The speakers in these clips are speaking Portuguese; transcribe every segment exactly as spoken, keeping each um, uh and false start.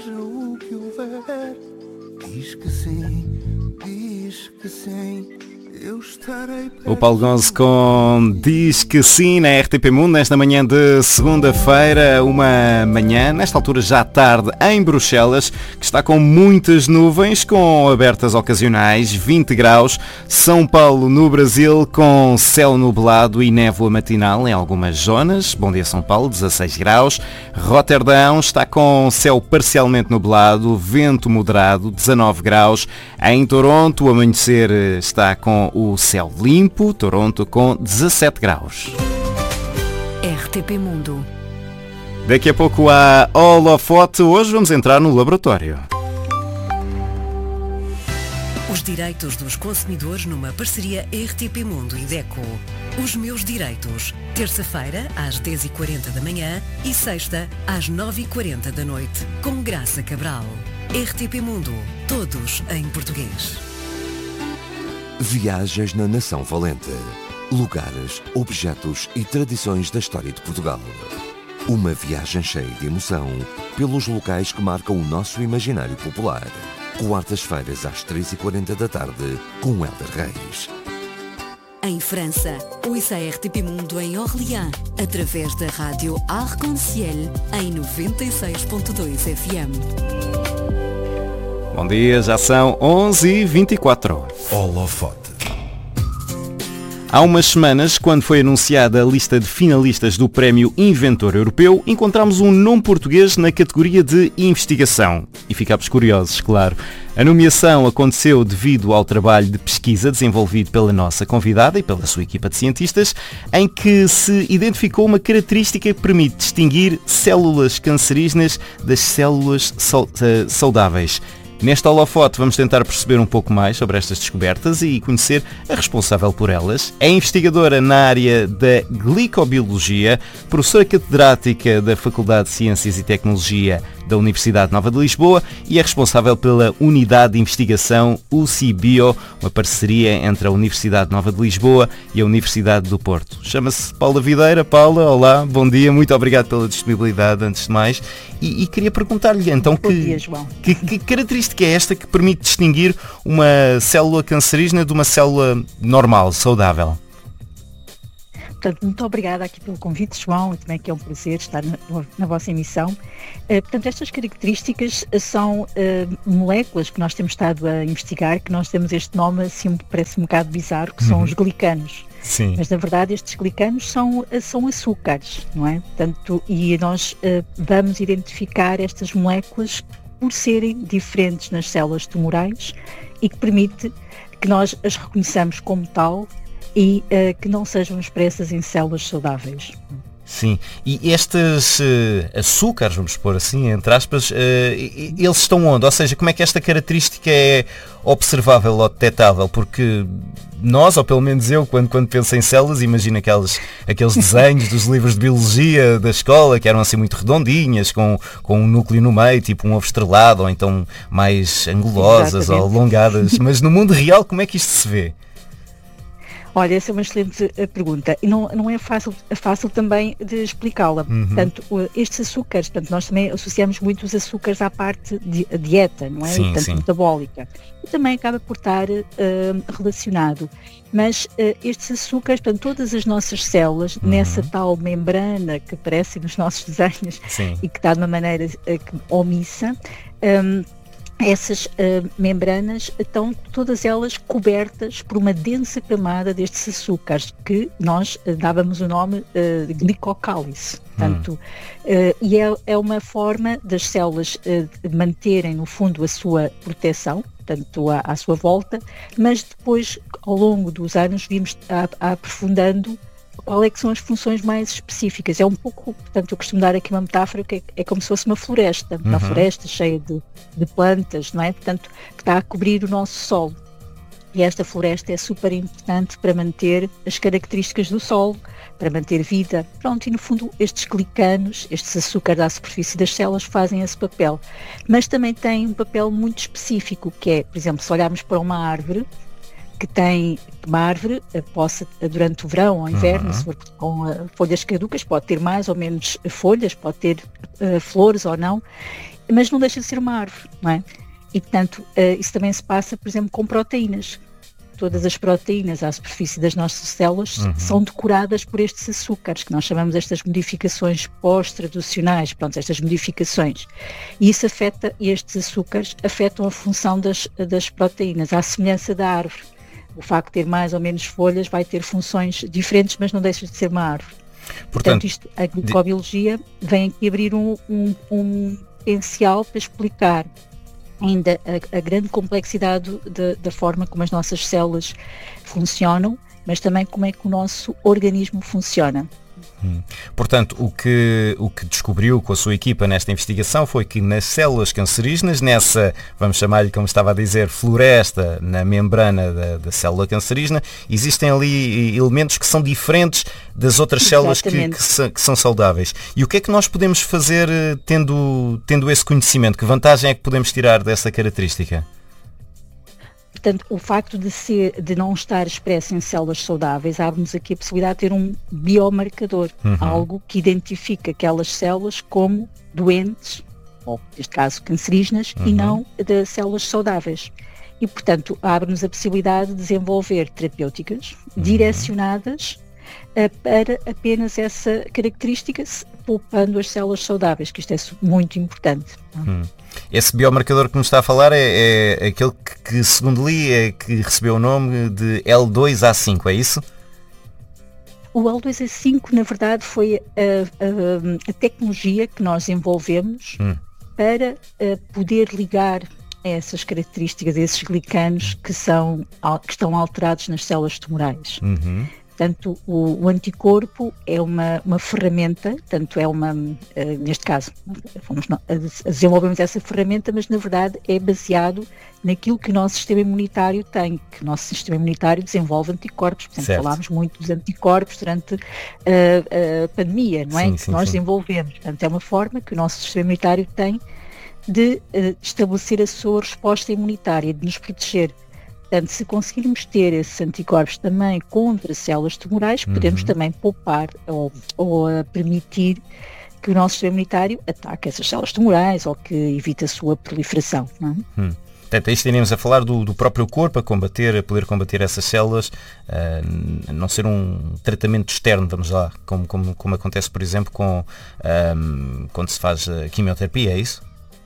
haja o que houver. Diz que sim, diz que sim. Eu estarei perto. O Paulo Gonzo com Diz que Sim na R T P Mundo, nesta manhã de segunda-feira, uma manhã, nesta altura já tarde, em Bruxelas, que está com muitas nuvens, com abertas ocasionais, vinte graus. São Paulo, no Brasil, com céu nublado e névoa matinal em algumas zonas. Bom dia, São Paulo, dezasseis graus. Roterdão está com céu parcialmente nublado, vento moderado, dezanove graus. Em Toronto, o amanhecer está com o céu limpo, Toronto com dezassete graus. R T P Mundo. Daqui a pouco há holofote. Hoje vamos entrar no laboratório. Os direitos dos consumidores numa parceria R T P Mundo e DECO. Os meus direitos. Terça-feira, às dez e quarenta da manhã e sexta, às nove e quarenta da noite, com Graça Cabral. R T P Mundo. Todos em português. Viagens na Nação Valente. Lugares, objetos e tradições da história de Portugal. Uma viagem cheia de emoção pelos locais que marcam o nosso imaginário popular. Quartas-feiras às três e quarenta da tarde, com Hélder Reis. Em França, ouça a R T P Mundo em Orléans, através da rádio Arc-en-Ciel, em noventa e seis ponto dois F M. Bom dia, já são onze e vinte e quatro. Holofote. Há umas semanas, quando foi anunciada a lista de finalistas do Prémio Inventor Europeu, encontramos um nome português na categoria de investigação. E ficámos curiosos, claro. A nomeação aconteceu devido ao trabalho de pesquisa desenvolvido pela nossa convidada e pela sua equipa de cientistas, em que se identificou uma característica que permite distinguir células cancerígenas das células saudáveis. Neste holofote vamos tentar perceber um pouco mais sobre estas descobertas e conhecer a responsável por elas. É investigadora na área da glicobiologia, professora catedrática da Faculdade de Ciências e Tecnologia da Universidade Nova de Lisboa e é responsável pela Unidade de Investigação U C I Bio, uma parceria entre a Universidade Nova de Lisboa e a Universidade do Porto. Chama-se Paula Videira. Paula, olá, bom dia, muito obrigado pela disponibilidade, antes de mais. E, e queria perguntar-lhe então que, dia, João. que, que característica é esta que permite distinguir uma célula cancerígena de uma célula normal, saudável? Portanto, muito obrigada aqui pelo convite, João, e também que é um prazer estar na, na vossa emissão. Uh, portanto, estas características são uh, moléculas que nós temos estado a investigar, que nós temos este nome, assim, parece um bocado bizarro, que são uhum. os glicanos. Sim. Mas, na verdade, estes glicanos são, são açúcares, não é? Portanto, e nós uh, vamos identificar estas moléculas por serem diferentes nas células tumorais e que permite que nós as reconheçamos como tal e uh, que não sejam expressas em células saudáveis. Sim, e estes uh, açúcares, vamos pôr assim, entre aspas, uh, eles estão onde? Ou seja, como é que esta característica é observável ou detetável? Porque nós, ou pelo menos eu, quando, quando penso em células, imagino aqueles, aqueles desenhos dos livros de biologia da escola, que eram assim muito redondinhas, com, com um núcleo no meio, tipo um ovo estrelado, ou então mais angulosas ou alongadas. Mas no mundo real, como é que isto se vê? Olha, essa é uma excelente pergunta e não, não é fácil, fácil também de explicá-la. Uhum. Portanto, estes açúcares, portanto, nós também associamos muito os açúcares à parte de dieta, não é? Sim, portanto, sim. metabólica. E também acaba por estar uh, relacionado. Mas uh, estes açúcares, portanto, todas as nossas células, uhum. nessa tal membrana que aparece nos nossos desenhos Sim. e que está de uma maneira uh, omissa, um, essas uh, membranas estão todas elas cobertas por uma densa camada destes açúcares que nós uh, dávamos o nome uh, de glicocálice. Portanto, hum. uh, e é, é uma forma das células uh, manterem no fundo a sua proteção, portanto à, à sua volta, mas depois ao longo dos anos vimos a, a aprofundando qual é que são as funções mais específicas. É um pouco, portanto, eu costumo dar aqui uma metáfora que é, é como se fosse uma floresta, uma uhum. floresta cheia de, de plantas, não é? Portanto, que está a cobrir o nosso solo. E esta floresta é super importante para manter as características do solo, para manter vida. Pronto, e no fundo estes glicanos, estes açúcares à superfície das células fazem esse papel. Mas também tem um papel muito específico, que é, por exemplo, se olharmos para uma árvore, que tem uma árvore possa, durante o verão ou inverno, Uhum. se for com uh, folhas caducas, pode ter mais ou menos folhas, pode ter uh, flores ou não, mas não deixa de ser uma árvore, não é? E, portanto, uh, isso também se passa, por exemplo, com proteínas. Todas as proteínas à superfície das nossas células Uhum. são decoradas por estes açúcares, que nós chamamos estas modificações pós-traducionais, pronto, estas modificações. E isso afeta, e estes açúcares afetam a função das, das proteínas, à semelhança da árvore. O facto de ter mais ou menos folhas vai ter funções diferentes, mas não deixa de ser uma árvore. Portanto, Portanto, isto, a glicobiologia vem aqui abrir um, um, um potencial para explicar ainda a, a grande complexidade de, da forma como as nossas células funcionam, mas também como é que o nosso organismo funciona. Hum. Portanto, o que, o que descobriu com a sua equipa nesta investigação foi que nas células cancerígenas, nessa, vamos chamar-lhe, como estava a dizer, floresta na membrana da, da célula cancerígena, existem ali elementos que são diferentes das outras células que, que, são, que são saudáveis. E o que é que nós podemos fazer tendo, tendo esse conhecimento? Que vantagem é que podemos tirar dessa característica? Portanto, o facto de, ser, de não estar expresso em células saudáveis abre-nos aqui a possibilidade de ter um biomarcador, uhum. algo que identifica aquelas células como doentes, ou neste caso cancerígenas, uhum. e não de células saudáveis. E, portanto, abre-nos a possibilidade de desenvolver terapêuticas uhum. direcionadas uh, para apenas essa característica, poupando as células saudáveis, que isto é muito importante. Uhum. Esse biomarcador que nos está a falar é, é aquele que, que, segundo li, é que recebeu o nome de L dois A cinco, é isso? O L dois A cinco, na verdade, foi a, a, a tecnologia que nós desenvolvemos hum. para a, poder ligar essas características, esses glicanos que, são, que estão alterados nas células tumorais. Uhum. Portanto, o, o anticorpo é uma, uma ferramenta, tanto é uma, uh, neste caso, fomos, uh, desenvolvemos essa ferramenta, mas na verdade é baseado naquilo que o nosso sistema imunitário tem, que o nosso sistema imunitário desenvolve anticorpos. Portanto, certo. Falámos muito dos anticorpos durante uh, a pandemia, não é? Sim, que sim, nós sim. desenvolvemos. Portanto, é uma forma que o nosso sistema imunitário tem de uh, estabelecer a sua resposta imunitária, de nos proteger. Portanto, se conseguirmos ter esses anticorpos também contra células tumorais, uhum. podemos também poupar ou, ou uh, permitir que o nosso sistema imunitário ataque essas células tumorais ou que evite a sua proliferação. Não é? Hum. Portanto, aí estaríamos a falar do, do próprio corpo a combater, a poder combater essas células, uh, a não ser um tratamento externo, vamos lá, como, como, como acontece, por exemplo, com, um, quando se faz a quimioterapia, é isso?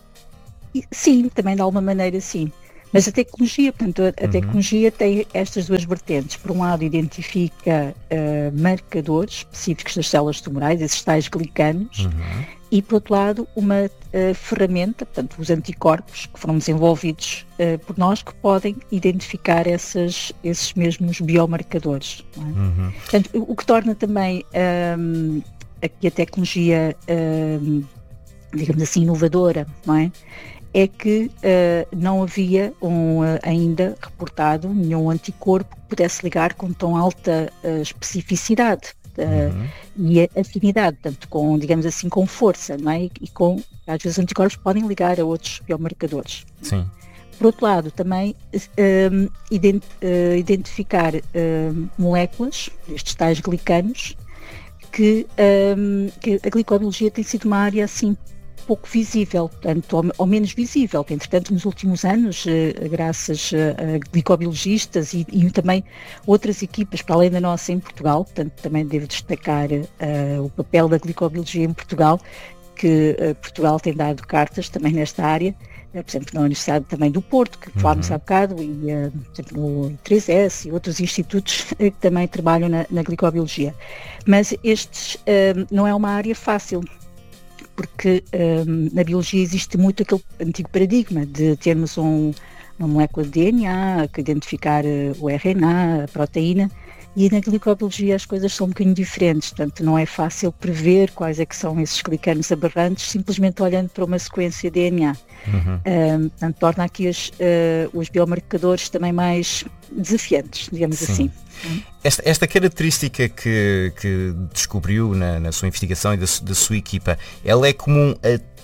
Sim, também de alguma maneira sim. Mas a tecnologia, portanto, a, a uhum. tecnologia tem estas duas vertentes. Por um lado, identifica uh, marcadores específicos das células tumorais, esses tais glicanos, uhum. e, por outro lado, uma uh, ferramenta, portanto, os anticorpos que foram desenvolvidos uh, por nós, que podem identificar essas, esses mesmos biomarcadores. Não é? Uhum. Portanto, o, o que torna também um, aqui a tecnologia, um, digamos assim, inovadora, não é? é que uh, não havia um, uh, ainda reportado nenhum anticorpo que pudesse ligar com tão alta uh, especificidade uh, uhum. e afinidade, tanto com, digamos assim, com força, não é? E, e com, às vezes, os anticorpos podem ligar a outros biomarcadores. Sim. Por outro lado, também uh, ident, uh, identificar uh, moléculas, estes tais glicanos, que, uh, que a glicobiologia tem sido uma área assim pouco visível, portanto, ou, ou menos visível. Entretanto, nos últimos anos, eh, graças a, a glicobiologistas e, e também outras equipas, para além da nossa em Portugal, portanto, também devo destacar uh, o papel da glicobiologia em Portugal, que uh, Portugal tem dado cartas também nesta área, uh, por exemplo, na Universidade também do Porto, que uhum. falámos há bocado, e uh, por exemplo, no I três S e outros institutos uh, que também trabalham na, na glicobiologia. Mas estes uh, não é uma área fácil, porque um, na biologia existe muito aquele antigo paradigma de termos um, uma molécula de D N A, que identificar uh, o R N A, a proteína, e na glicobiologia as coisas são um bocadinho diferentes, portanto não é fácil prever quais é que são esses glicanos aberrantes simplesmente olhando para uma sequência de D N A. Uhum. Um, portanto, torna aqui os, uh, os biomarcadores também mais desafiantes, digamos Sim. assim. Esta, esta característica que, que descobriu na, na sua investigação e da, da sua equipa, ela é comum a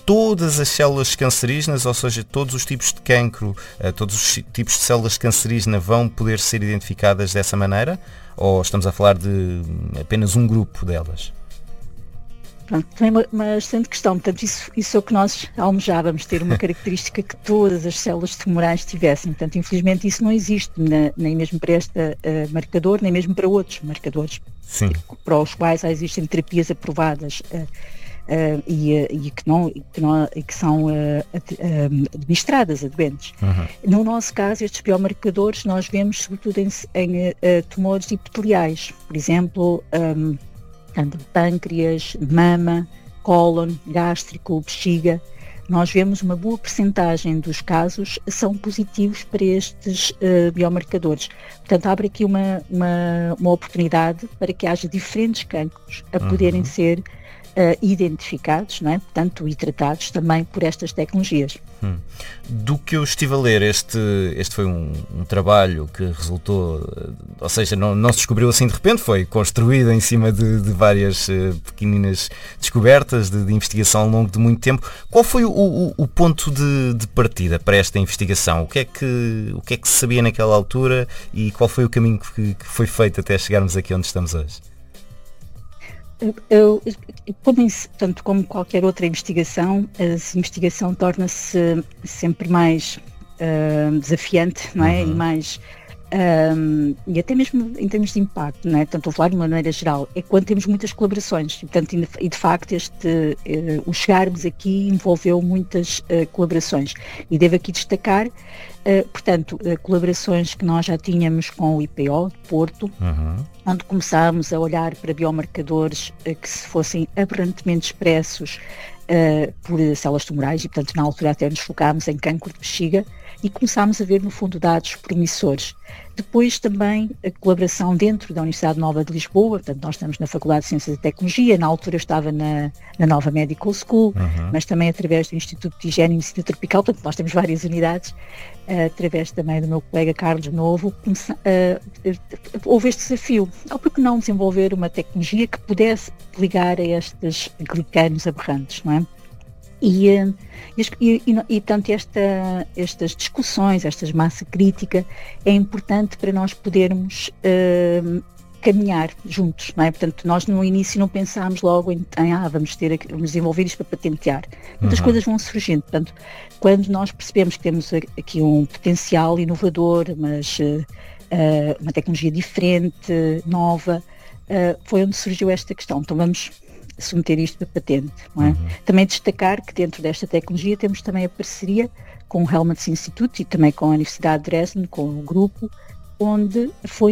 todas as células cancerígenas, ou seja, todos os tipos de cancro, todos os tipos de células cancerígenas vão poder ser identificadas dessa maneira? Ou estamos a falar de apenas um grupo delas? Pronto, também uma, uma excelente questão. Portanto, isso, isso é o que nós almejávamos, ter uma característica que todas as células tumorais tivessem. Portanto, infelizmente isso não existe, na, nem mesmo para este uh, marcador, nem mesmo para outros marcadores. Sim. Para os quais já existem terapias aprovadas uh, uh, e, uh, e, que não, e, que não, e que são uh, uh, administradas a doentes. Uhum. No nosso caso, estes biomarcadores nós vemos sobretudo em, em uh, tumores epiteliais, por exemplo, um, pâncreas, mama, cólon, gástrico, bexiga. Nós vemos uma boa percentagem dos casos são positivos para estes uh, biomarcadores. Portanto, abre aqui uma, uma, uma oportunidade para que haja diferentes cancros a poderem uhum. ser uh, identificados, não é? Portanto, e tratados também por estas tecnologias. Hum. Do que eu estive a ler, este, este foi um, um trabalho que resultou, ou seja, não, não se descobriu assim de repente, foi construído em cima de, de várias uh, pequeninas descobertas de, de investigação ao longo de muito tempo. Qual foi o, o, o ponto de, de partida para esta investigação? O que, é que, o que é que se sabia naquela altura e qual foi o caminho que, que foi feito até chegarmos aqui onde estamos hoje? Eu, como, tanto como qualquer outra investigação, a investigação torna-se sempre mais uh, desafiante, não é? Uhum. E mais um, e até mesmo em termos de impacto, não é? Portanto, vou falar de uma maneira geral, é quando temos muitas colaborações e, portanto, e de facto este, uh, o chegarmos aqui envolveu muitas uh, colaborações e devo aqui destacar, uh, portanto, uh, colaborações que nós já tínhamos com o I P O de Porto, uhum. onde começámos a olhar para biomarcadores uh, que se fossem aberrantemente expressos uh, por células tumorais e, portanto, na altura até nos focámos em cancro de bexiga e começámos a ver, no fundo, dados promissores. Depois também a colaboração dentro da Universidade Nova de Lisboa, portanto nós estamos na Faculdade de Ciências e Tecnologia, na altura eu estava na, na Nova Medical School, uhum. mas também através do Instituto de Higiene e Medicina Tropical, portanto nós temos várias unidades, uh, através também do meu colega Carlos Novo, comece, uh, uh, houve este desafio, ou por que não desenvolver uma tecnologia que pudesse ligar a estes glicanos aberrantes, não é? E, e, e, e portanto, esta, estas discussões, esta massa crítica é importante para nós podermos uh, caminhar juntos, não é? Portanto, nós no início não pensámos logo em, em ah, vamos, ter, vamos desenvolver isto para patentear. Muitas uhum. coisas vão surgindo. Portanto, quando nós percebemos que temos aqui um potencial inovador, mas uh, uh, uma tecnologia diferente, nova, uh, foi onde surgiu esta questão. Então vamos submeter isto para patente, não é? Uhum. Também destacar que dentro desta tecnologia temos também a parceria com o Helmholtz Institute e também com a Universidade de Dresden, com o grupo, onde foi